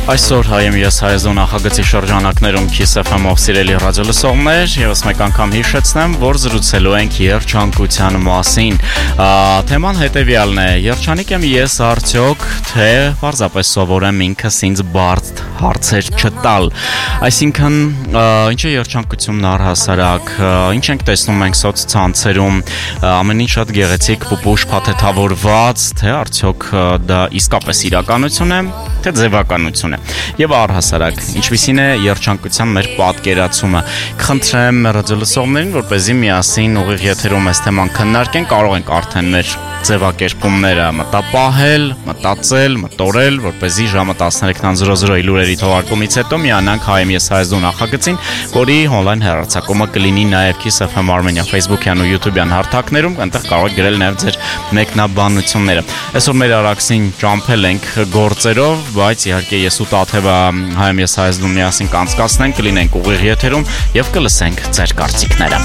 Այսօր հայեմ ես հայազուն նախագծի շրջանակներում Kiss FM-ով սիրելի ռադիոլսողներ, եւս մեկ անգամ հիշեցնեմ, որ զրուցելու ենք երջանկության մասին։ Թեման հետևյալն է. երջանիկ եմ ես արդյոք, թե պարզապես սովորեմ ինքս ինձ բարդ հարցեր չտալ։ Այսինքն, ինչ է երջանկությունն առհասարակ, ինչ ենք տեսնում մենք սոցցանցերում, ամեն ինչ շատ գեղեցիկ, պուպուշ, փաթեթավորված, թե արդյոք դա իսկապես իրականություն է, թե ձևականություն է։ Եվ առհասարակ, ինչպիսին է երջանկության մեր պատկերացումը։ Կխնդրեմ ռադիոլսողներին, որպեսզի միասին ուղիղ եթերում այս թեման քննարկեն, կարող ենք արդեն մեր ձևակերպումները մտապահել, մտածել, մտորել, որպեսզի ժամը 13:00-ի լուրերի թողարկումից հետո միանանք հայեմ ես հայազդու նախագծին, որի on-line հեռարձակումը կլինի նաև Kiss FM Armenia Facebook-յան ու YouTube-յան հարթակներում, այնտեղ կարող եք գրել նաև ձեր մեկնաբանությունները։ Այսօր մեր արաքսին ճամփել ենք գործերով, բայց իհարկե ես ու Տաթևը հայեմ ես հայազդու միասին կանցկացնենք, կլինենք ուղիղ եթերում եւ կլսենք ձեր կարծիքները։